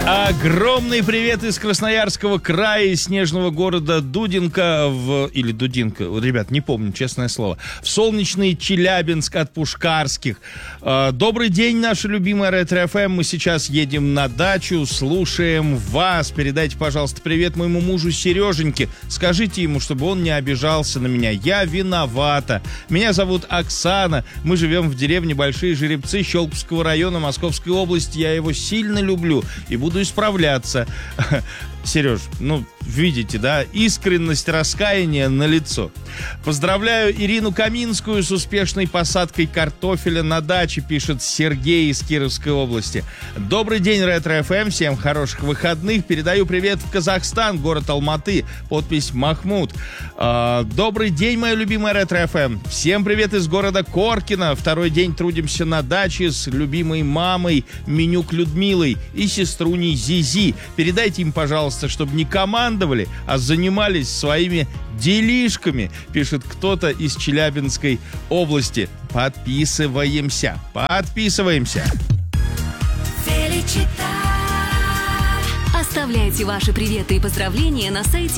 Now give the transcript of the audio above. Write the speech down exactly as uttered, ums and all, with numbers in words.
Огромный привет из Красноярского края, из снежного города Дудинка в... Или Дудинка, ребят, не помню, честное слово. В солнечный Челябинск от Пушкарских. Добрый день, наша любимая Ретро-эф эм. Мы сейчас едем на дачу, слушаем вас. Передайте, пожалуйста, привет моему мужу Сереженьке. Скажите ему, чтобы он не обижался на меня. Я виновата. Меня зовут Оксана. Мы живем в деревне Большие Жеребцы Щелковского района Московской области. Я его сильно люблю и буду исправляться. Сереж, ну, видите, да, искренность раскаяния налицо. Поздравляю Ирину Каминскую с успешной посадкой картофеля на даче, пишет Сергей из Кировской области. Добрый день, Ретро-эф эм, всем хороших выходных. Передаю привет в Казахстан, город Алматы, подпись Махмуд. А, добрый день, моя любимая Ретро-эф эм. Всем привет из города Коркино. Второй день трудимся на даче с любимой мамой Менюк Людмилой и сеструней Зизи. Передайте им, пожалуйста, чтобы не командовали, а занимались своими делишками, пишет кто-то из Челябинской области. Подписываемся, подписываемся. Оставляйте ваши приветы и поздравления на сайте